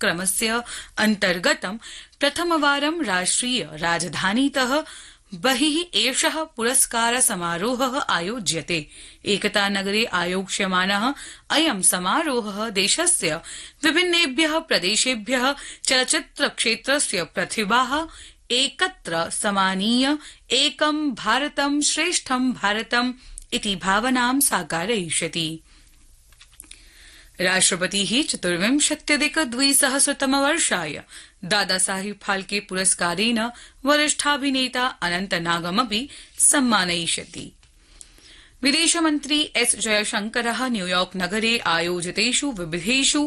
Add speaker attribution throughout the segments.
Speaker 1: कार्यक्रमस्य अन्तर्गतं प्रथमवारं राष्ट्रिय राजधानीतः बहिः एषः पुरस्कार समारोहः आयोज्यते। एकतानगरे आयोक्ष्यमानः अयं समारोहः देशस्य विभिन्नेभ्यः प्रदेशेभ्यः चलच्चित्रक्षेत्रस्य प्रतिभाः एकत्र समानीय एकं भारतं श्रेष्ठं भारतम् इति भावनां साकारयिष्यति। राष्ट्रपतिः 24,200 दादासाहेब फाल्के पुरस्कारेण वरिष्ठाभिनेता अनन्तनागमपि सम्मानयिष्यति। विदेशमन्त्री एस जयशंकरः न्यूयॉर्क नगरे आयोजितेषु विविधेषु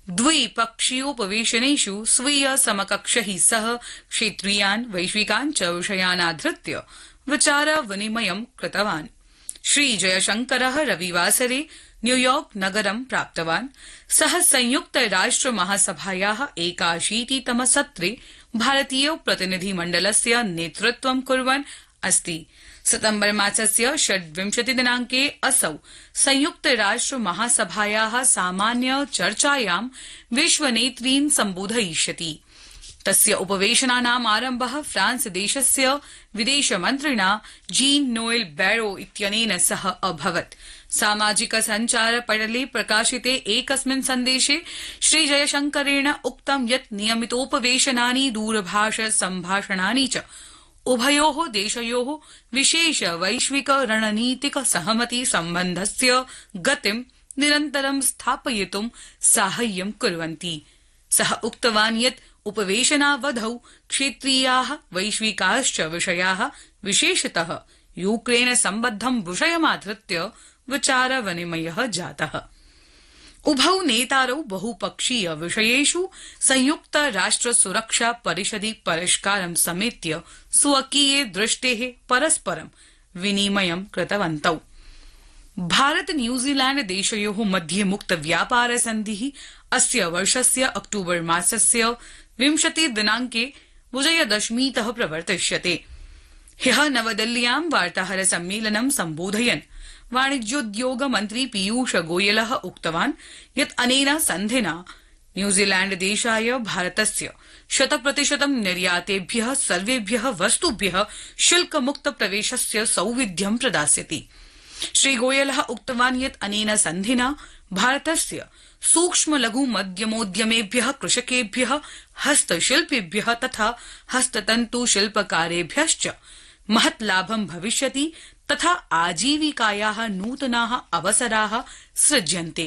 Speaker 1: द्विपक्षीयोपवेशनेषु स्वीय समकक्षैः सह क्षेत्रीयान् वैश्विकान् च विषयान् आधृत्य विचार विनिमयं कृतवान्। श्री जयशंकरः रविवासरे न्यूयॉर्क नगरं प्राप्तवान्। सः संयुक्त राष्ट्र महासभायाः 81तम सत्रे भारतीय प्रतिनिधिमण्डलस्य नेतृत्वं कुर्वन् अस्ति। सितम्बर मासस्य 26 दिनाङ्के असौ संयुक्त राष्ट्र महासभायाः सामान्य चर्चायां विश्वनेतॄन् सम्बोधयिष्यति। तस्य उपवेशनानाम् आरम्भः फ्रांस देशस्य विदेशमन्त्रिणा जीन नोएल बैरो इत्यनेन सह अभवत्। सामाजिक संचार पटले प्रकाशिते एकस्मिन् सन्देशे श्री जयशंकरेण उक्तं यत् नियमितोपवेशनानि दूरभाष सम्भाषणानि च उभयोः देशयोः विशेष वैश्विक रणनीतिक सहमति सम्बन्धस्य गतिं निरन्तरं स्थापयितुं साहाय्यं कुर्वन्ति। सः उक्तवान् यत् उपवेशनावधौ क्षेत्रीयाः वैश्विकाश्च विषयाः विशेषतः यूक्रेन सम्बद्धं विषयमाधृत्य विचार विनिमयः जातः। उभौ नेतारौ बहुपक्षीय विषयेषु संयुक्त राष्ट्र सुरक्षा परिषदि परिष्कारं समेत्य स्वकीये दृष्टेः परस्परं विनिमयं कृतवन्तौ। भारत न्यूजीलैंड देशयोः मध्ये मुक्त व्यापार सन्धिः अस्य वर्षस्य अक्टूबर मासस्य 20 दिनाङ्के विजयदशमीतः प्रवर्तिष्यते। ह्यः नवदिल्ल्यां वार्ताहर सम्मेलनं सम्बोधयन् वाणिज्योद्योग मन्त्री पीयूष गोयलः उक्तवान् यत् अनेन सन्धिना न्यूजीलैंड देशाय भारतस्य 100% निर्यातेभ्यः सर्वेभ्यः वस्तुभ्यः शुल्कमुक्त प्रवेशस्य सौविध्यं प्रदास्यति। श्री गोयलः उक्तवान् यत् अनेन सन्धिना भारतस्य सूक्ष्म लघु मध्यमोद्यमेभ्यः कृषकेभ्यः हस्तशिल्पिभ्यः तथा हस्ततन्तु शिल्पकारेभ्यश्च महत् लाभं भविष्यति तथा आजीविकायाः नूतनाः अवसराः सृज्यन्ते।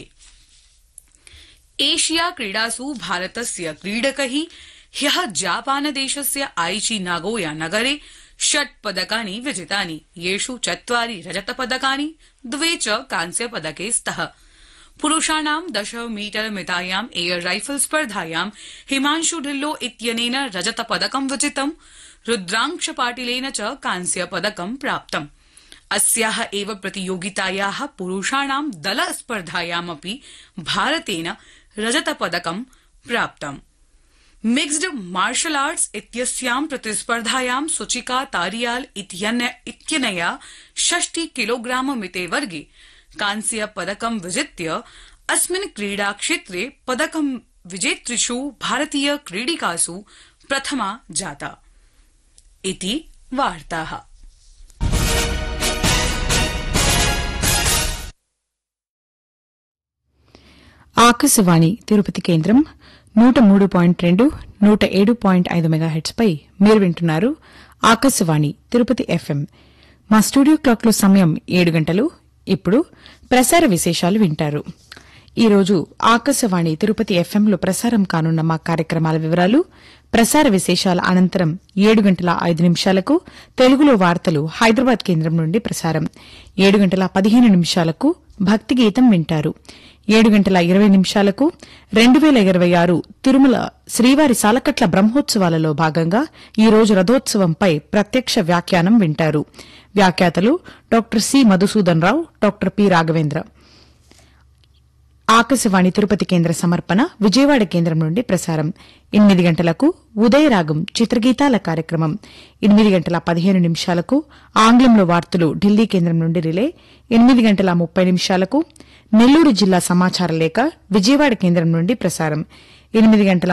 Speaker 1: एशिया क्रीडासु भारतस्य क्रीडकैः ह्यः जापानदेशस्य आइची नागोया नगरे 6 पदकानि विजितानि, येषु 4 रजतपदकानि 2 च कांस्यपदके स्तः। पुरुषाणां 10 मीटर मितायां एयर राइफल स्पर्धायां हिमांशु ढिल्लो इत्यनेन रजतपदकं विजितम्, रुद्रांश पाटिलेन च कांस्यपदकं प्राप्तम्। अस्याः एव प्रतियोगितायाः पुरुषाणां दल स्पर्धायामपि भारतेन रजतपदकं प्राप्तम्। मिक्स्ड मार्शल आर्ट्स इत्यस्यां प्रतिस्पर्धायां सुचिका तारियाल इत्यनया 60 किलोग्राम मिते वर्गे कांस्य पदकं विजित्य अस्मिन् क्रीडाक्षेत्रे पदकं विजेतृषु भारतीय क्रीडिकासु प्रथमा जाता। इति वार्ताः।
Speaker 2: ఆకాశవాణి తిరుపతి కేంద్రం 103.2 107.5 మెగాహెర్ట్జ్ పై మీరు వింటున్నారు ఆకాశవాణి తిరుపతి ఎఫ్ఎం. మా స్టూడియో క్లాక్ లో సమయం 7 గంటలు. ఇప్పుడు ప్రసార విశేషాలు వింటారు. ఈ రోజు ఆకాశవాణి తిరుపతి ఎఫ్ఎంలో ప్రసారం కానున్న మా కార్యక్రమాల వివరాలు, ప్రసార విశేషాల అనంతరం 7:05 తెలుగులో వార్తలు హైదరాబాద్ కేంద్రం నుండి ప్రసారం. 7:15 భక్తి గీతం వింటారు. 7:20 2026 తిరుమల శ్రీవారి సాలకట్ల బ్రహ్మోత్సవాలలో భాగంగా ఈ రోజు రథోత్సవంపై ప్రత్యక్ష వ్యాఖ్యానం వింటారు. వ్యాఖ్యాతలు డాక్టర్ సి మధుసూదన్ రావు, డాక్టర్ పి రాఘవేంద్ర. ఆకాశవాణి తిరుపతి కేంద్ర సమర్పణ విజయవాడ కేంద్రం నుండి ప్రసారం. 8 గంటలకు ఉదయరాగం చిత్రగీతాల కార్యక్రమం. 8:15 ఆంగ్లంలో వార్తలు ఢిల్లీ కేంద్రం నుండి రిలే. 8:30 నెల్లూరు జిల్లా సమాచార లేఖ విజయవాడ కేంద్రం నుండి ప్రసారం. 8